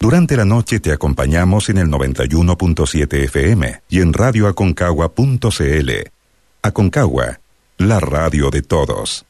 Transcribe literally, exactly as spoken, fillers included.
Durante la noche te acompañamos en el noventa y uno punto siete F M y en radio aconcagua punto c l. Aconcagua, la radio de todos.